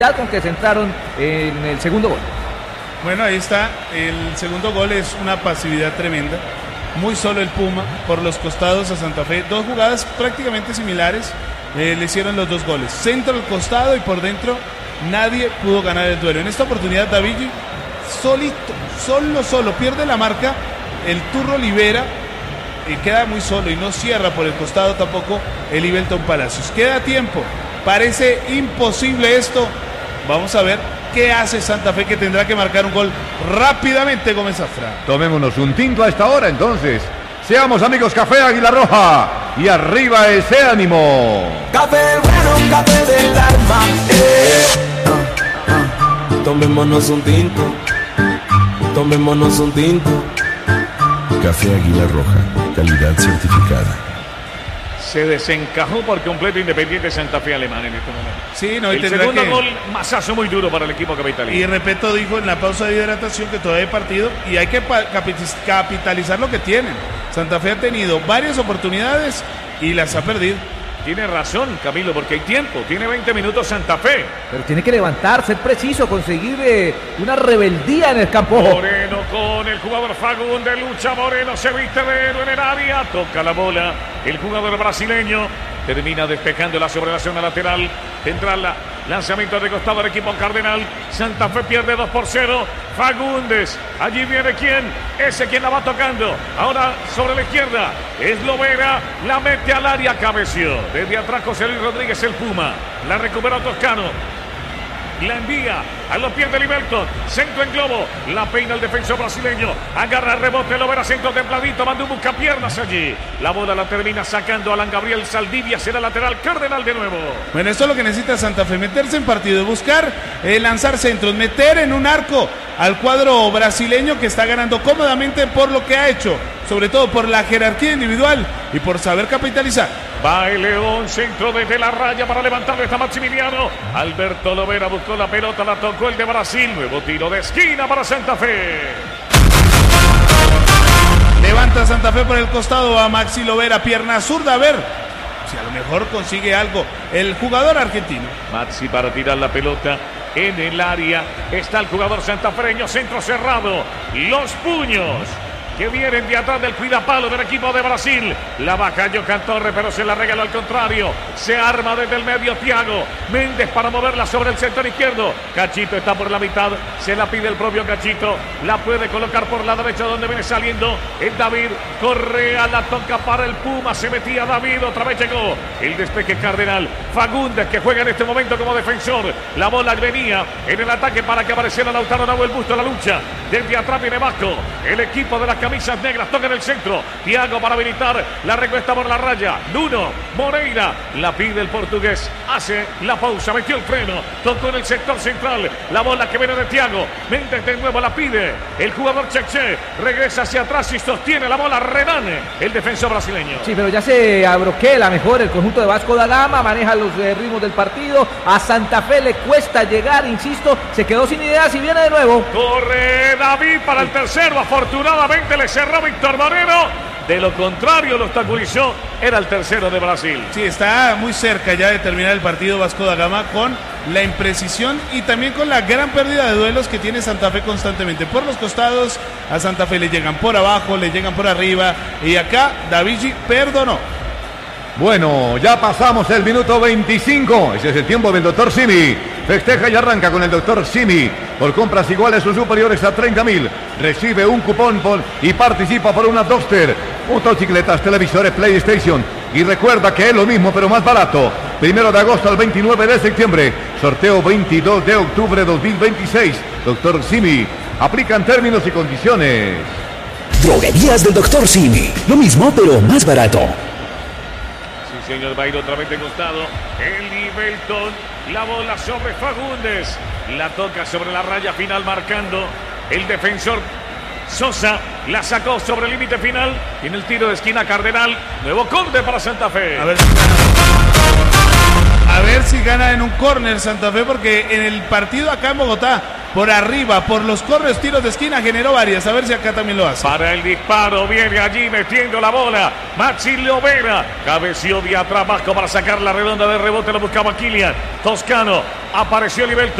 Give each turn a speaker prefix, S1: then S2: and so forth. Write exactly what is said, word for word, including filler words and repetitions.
S1: con que se entraron en el segundo gol.
S2: Bueno, ahí está, el segundo gol es una pasividad tremenda, muy solo el Puma por los costados a Santa Fe, dos jugadas prácticamente similares, eh, le hicieron los dos goles, centro al costado y por dentro nadie pudo ganar el duelo. En esta oportunidad Davigi solito, solo, solo, pierde la marca, el Turro libera y queda muy solo y no cierra por el costado tampoco el Ibelton Palacios. Queda tiempo, parece imposible esto. Vamos a ver qué hace Santa Fe, que tendrá que marcar un gol rápidamente, Gómez Zafra.
S3: Tomémonos un tinto a esta hora entonces. Seamos amigos Café Águila Roja y arriba ese ánimo.
S4: Café bueno, café del alma. Eh. Uh, uh. Tomémonos un tinto. Tomémonos un tinto.
S5: Café Águila Roja, calidad certificada.
S6: Se desencajó por completo Independiente Santa Fe alemán en este momento.
S2: Sí, no, y
S6: el
S2: tendrá
S6: segundo
S2: que...
S6: gol, masazo muy duro para el equipo capitalino.
S2: Y Repeto dijo en la pausa de hidratación que todavía hay partido y hay que capitalizar lo que tienen. Santa Fe ha tenido varias oportunidades y las ha perdido.
S6: Tiene razón, Camilo, porque hay tiempo. Tiene veinte minutos Santa Fe.
S1: Pero tiene que levantar, ser preciso, conseguir eh, una rebeldía en el campo.
S6: Moreno con el jugador Fagundes, lucha Moreno, se viste de héroe en el área, toca la bola. El jugador brasileño termina despejándola sobre la zona lateral. Tendrá la lanzamiento de costado del equipo cardenal. Santa Fe pierde dos por cero. Fagundes, allí viene quién, ese quien la va tocando. Ahora sobre la izquierda, es Lovera, la mete al área, cabeció. Desde atrás José Luis Rodríguez, el Puma. La recupera Toscano. La envía a los pies de Ibelton. Centro en globo. La peina el defensor brasileño. Agarra el rebote. Lovera centro templadito. Manda un buscapiernas allí. La bola la termina sacando Alan Gabriel Saldivia. Será lateral Cardenal de nuevo.
S2: Bueno, esto es lo que necesita Santa Fe. Meterse en partido. Buscar eh, lanzar centros. Meter en un arco al cuadro brasileño que está ganando cómodamente por lo que ha hecho. Sobre todo por la jerarquía individual y por saber capitalizar.
S6: Va el León, centro desde la raya para levantarle está Maximiliano. Alberto Lovera buscó la pelota, la tocó el de Brasil. Nuevo tiro de esquina para Santa Fe.
S2: Levanta Santa Fe por el costado a Maxi Lovera, pierna zurda, a ver si a lo mejor consigue algo el jugador argentino.
S6: Maxi para tirar la pelota en el área. Está el jugador santafreño, centro cerrado. Los puños que vienen de atrás del cuidapalo del equipo de Brasil. La baja Johan Torres, pero se la regaló al contrario. Se arma desde el medio Thiago Méndez para moverla sobre el sector izquierdo. Cachito está por la mitad, se la pide el propio Cachito. La puede colocar por la derecha donde viene saliendo el David Correa. La toca para el Puma, se metía David, otra vez llegó el despeje Cardenal. Fagundes, que juega en este momento como defensor. La bola venía en el ataque para que apareciera Lautaro Nahuel Busto. La lucha desde atrás viene Vasco, el equipo de las camisas negras toca en el centro. Thiago para habilitar la recuesta por la raya. Nuno Moreira la pide el portugués. Hace la pausa, metió el freno. Tocó en el sector central. La bola que viene de Thiago Méndez de nuevo la pide. El jugador Cheche regresa hacia atrás y sostiene la bola. Renane, el defensor brasileño.
S1: Sí, pero ya se abroquela mejor el conjunto de Vasco da Gama. Maneja los eh, ritmos del partido. A Santa Fe le cuesta llegar, insisto. Se quedó sin ideas y viene de nuevo.
S6: Corre David para el tercero. Afortunadamente le cerró Víctor Moreno. De lo contrario, lo obstaculizó. Era el tercero de Brasil.
S2: Sí, está muy cerca ya de terminar el partido Vasco da Gama con la imprecisión y también con la gran pérdida de duelos que tiene Santa Fe constantemente. Por los costados, a Santa Fe le llegan por abajo, le llegan por arriba. Y acá, Davigi perdonó.
S3: Bueno, ya pasamos el minuto veinticinco. Ese es el tiempo del doctor Simi. Festeja y arranca con el doctor Simi. Por compras iguales o superiores a treinta mil, recibe un cupón por, y participa por una Duster, motocicletas, televisores, PlayStation. Y recuerda que es lo mismo pero más barato. Primero de agosto al veintinueve de septiembre. Sorteo veintidós de octubre de dos mil veintiséis. doctor Simi. Aplican términos y condiciones.
S7: Droguerías del doctor Simi. Lo mismo pero más barato.
S6: Sí, señor, va a ir otra vez de costado. El Ibelton, la bola sobre Fagundes. La toca sobre la raya final marcando el defensor Sosa. La sacó sobre el límite final. Tiene el tiro de esquina Cardenal. Nuevo corte para Santa Fe.
S2: A ver si gana, a ver si gana en un córner Santa Fe, porque en el partido acá en Bogotá por arriba, por los corners, tiros de esquina, generó varias. A ver si acá también lo hace.
S6: Para el disparo, viene allí metiendo la bola. Maxi Lovera. Cabeció de atrás, Vasco para sacar la redonda de rebote. Lo buscaba Kylian. Toscano. Apareció Liberto.